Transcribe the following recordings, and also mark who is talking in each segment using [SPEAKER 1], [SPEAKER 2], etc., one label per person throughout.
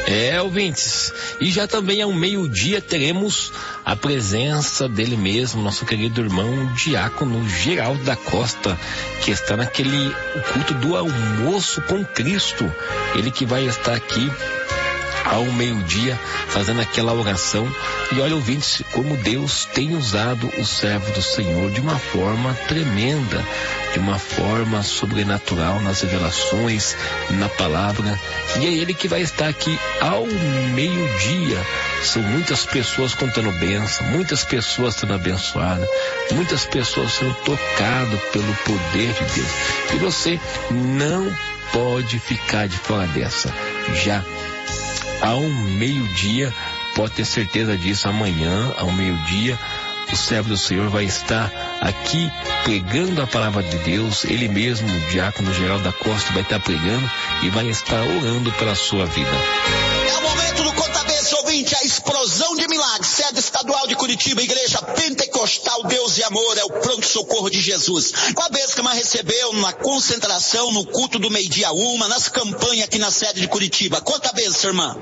[SPEAKER 1] Ouvintes, e já também ao meio-dia teremos a presença dele mesmo, nosso querido irmão diácono Geraldo da Costa, que está naquele culto do almoço com Cristo. Ele que vai estar aqui ao meio-dia fazendo aquela oração. E olha, ouvintes, como Deus tem usado o servo do Senhor de uma forma tremenda, de uma forma sobrenatural nas revelações, na palavra. E é ele que vai estar aqui ao meio-dia. São muitas pessoas contando bênção, muitas pessoas sendo abençoadas, muitas pessoas sendo tocadas pelo poder de Deus. E você não pode ficar de fora dessa. Já ao meio-dia, pode ter certeza disso, amanhã, ao meio-dia, o servo do Senhor vai estar aqui pregando a palavra de Deus. Ele mesmo, o diácono Geraldo da Costa, vai estar pregando e vai estar orando pela sua vida.
[SPEAKER 2] É o momento do Conta-Benção, ouvinte, a explosão de milagres, sede estadual de Curitiba, Igreja Pentecostal Deus e Amor, é o pronto-socorro de Jesus. Qual a vez que a recebeu na concentração, no culto do meio-dia nas campanhas aqui na sede de Curitiba? Conta-Benção, irmã.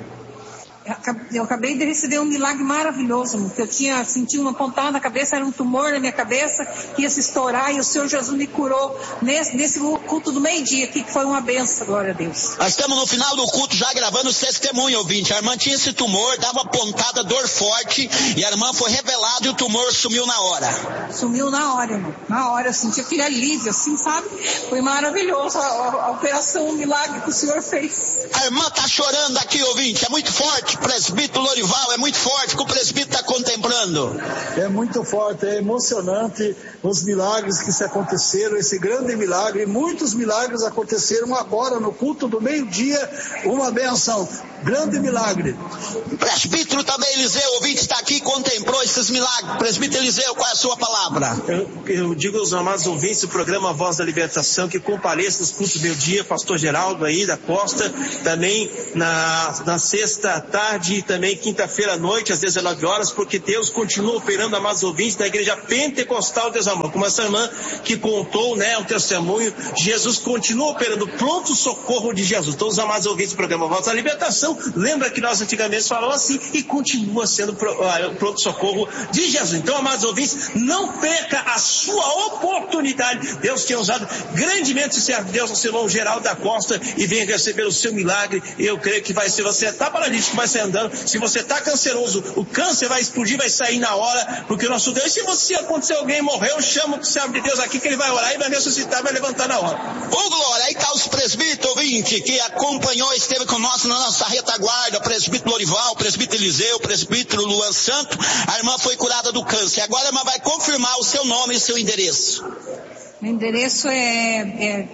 [SPEAKER 3] Eu acabei de receber um milagre maravilhoso, porque eu senti uma pontada na cabeça, era um tumor na minha cabeça, que ia se estourar, e o Senhor Jesus me curou nesse culto do meio-dia aqui, que foi uma benção, glória a Deus.
[SPEAKER 2] Nós estamos no final do culto já gravando o testemunho, ouvinte. A irmã tinha esse tumor, dava pontada, dor forte, e a irmã foi revelada e o tumor sumiu na hora.
[SPEAKER 3] Sumiu na hora, irmão. Na hora, eu senti aquele alívio, assim, sabe? Foi maravilhoso a operação, o milagre que o Senhor fez.
[SPEAKER 2] A irmã tá chorando aqui, ouvinte, é muito forte. Presbítero Lorival, é muito forte que o presbítero está contemplando.
[SPEAKER 4] É muito forte, é emocionante os milagres que se aconteceram, esse grande milagre. Muitos milagres aconteceram agora no culto do meio-dia, uma benção, grande milagre.
[SPEAKER 2] O presbítero também, Eliseu, ouvinte, está aqui e contemplou esses milagres. Presbítero Eliseu, qual é a sua palavra?
[SPEAKER 5] Eu digo aos amados ouvintes do programa Voz da Libertação que compareçam nos cultos do meio-dia, pastor Geraldo aí da Costa, também na sexta tarde e também quinta-feira à noite, às 19 horas, porque Deus continua operando, amados ouvintes, da Igreja Pentecostal Deus Amor. Como essa irmã que contou, o testemunho, Jesus continua operando, pronto socorro de Jesus. Todos os amados ouvintes do programa Voz da Libertação, lembra que nós antigamente falamos assim e continua sendo pronto socorro de Jesus. Então, amados ouvintes, não perca a sua oportunidade. Deus tem usado grandemente esse servo de Deus, o seu irmão Geraldo da Costa, e venha receber o seu milagre. Eu creio que vai ser, você está paralítico, vai sair andando. Se você está canceroso, o câncer vai explodir, vai sair na hora, porque o nosso Deus, se você acontecer alguém morreu, chama o servo de Deus aqui que ele vai orar e vai ressuscitar, vai levantar na hora.
[SPEAKER 2] Ô glória, aí está os presbíteros, ouvinte, que acompanhou, esteve conosco na nossa retaguarda, o presbítero Lorival, o presbítero Eliseu, o presbítero Luan Santo. A irmã foi curada do câncer. Agora a irmã vai confirmar o seu nome e seu endereço.
[SPEAKER 3] Meu endereço é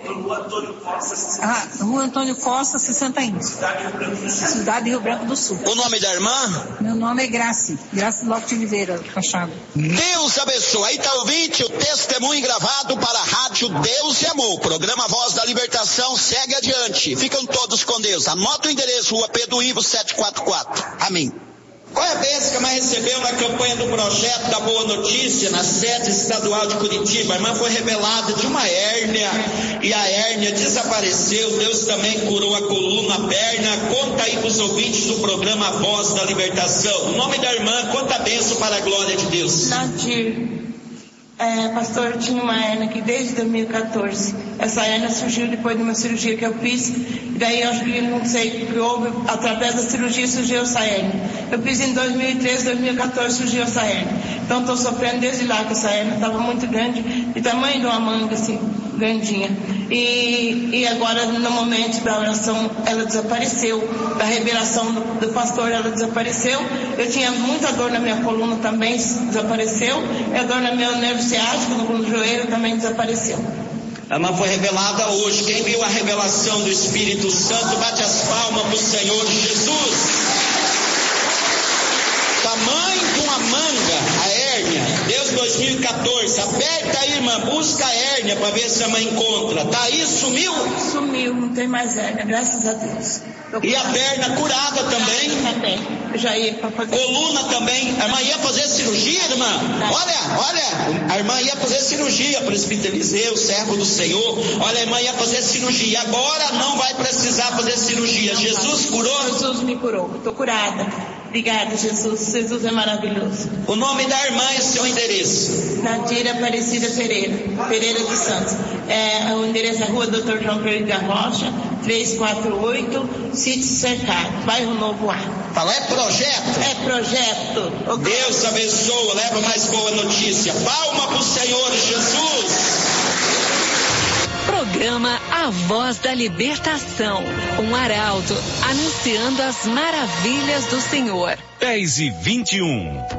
[SPEAKER 3] Rua Antônio Costa, 61. Cidade de Rio Branco do Sul.
[SPEAKER 2] O nome da irmã?
[SPEAKER 3] Meu nome é Graça Lopes de Oliveira, Machado.
[SPEAKER 2] Deus abençoe. Aí está, ouvinte, o testemunho gravado para a Rádio Deus e Amor. Programa Voz da Libertação segue adiante. Ficam todos com Deus. Anota o endereço, Rua Pedro Ivo 744. Amém. Qual é a bênção que a irmã recebeu na campanha do projeto da Boa Notícia, na sede estadual de Curitiba? A irmã foi revelada de uma hérnia e a hérnia desapareceu. Deus também curou a coluna, a perna. Conta aí para os ouvintes do programa Voz da Libertação. O nome da irmã, conta a bênção para a glória de Deus.
[SPEAKER 6] Nadir. Pastor, eu tinha uma hérnia aqui desde 2014. Essa hérnia surgiu depois de uma cirurgia que eu fiz. E daí eu não sei o que houve. Através da cirurgia surgiu essa hérnia. Eu fiz em 2013, 2014 surgiu essa hérnia. Então estou sofrendo desde lá que essa hérnia estava muito grande, de tamanho de uma manga assim, grandinha. E agora no momento da oração ela desapareceu. Da revelação do pastor ela desapareceu. Eu tinha muita dor na minha coluna também, desapareceu. E a dor no meu nervo ciático, no joelho também desapareceu.
[SPEAKER 2] A irmã foi revelada hoje. Quem viu a revelação do Espírito Santo, bate as palmas para o Senhor Jesus. Tamanho de uma manga, a hérnia, Deus 2014, aperta aí, irmã, busca a hérnia para ver se a mãe encontra. Tá aí, sumiu?
[SPEAKER 6] Sumiu, não tem mais hérnia, graças a Deus.
[SPEAKER 2] E a perna curada também?
[SPEAKER 6] Também. Eu já ia para fazer.
[SPEAKER 2] Coluna também. A irmã ia fazer cirurgia, irmã? Olha, a irmã ia fazer cirurgia, presbítero Eliseu, servo do Senhor. Olha, a irmã ia fazer cirurgia. Agora não vai precisar fazer cirurgia. Jesus curou?
[SPEAKER 6] Jesus me curou. Estou curada. Obrigada, Jesus. Jesus é maravilhoso.
[SPEAKER 2] O nome da irmã e seu endereço?
[SPEAKER 6] Nadira Aparecida Pereira dos Santos. O endereço é Rua Dr. João Pedro da Rocha, 348, Sítio Cercado, Bairro Novo Ar.
[SPEAKER 2] Fala, é projeto?
[SPEAKER 6] É projeto.
[SPEAKER 2] Deus abençoa, leva mais boa notícia. Palma pro Senhor Jesus.
[SPEAKER 7] Programa A Voz da Libertação. Um arauto anunciando as maravilhas do Senhor.
[SPEAKER 8] 10:21.